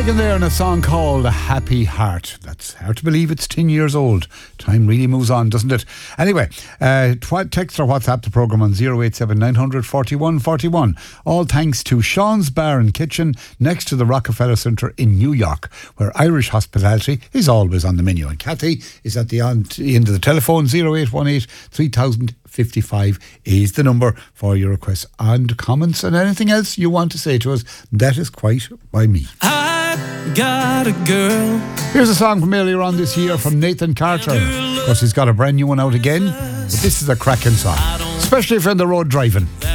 In there in a song called A Happy Heart. That's hard to believe it's 10 years old. Time really moves on, doesn't it? Anyway, text or WhatsApp the programme on 087 900 41 41. All thanks to Sean's Bar and Kitchen next to the Rockefeller Centre in New York, where Irish hospitality is always on the menu. And Kathy is at the end of the telephone. 0818 3055 is the number for your requests and comments and anything else you want to say to us. That is quite by me. Got a girl. Here's a song from earlier on this year from Nathan Carter. Of course, he's got a brand new one out again, but this is a cracking song, especially if you're on the road driving.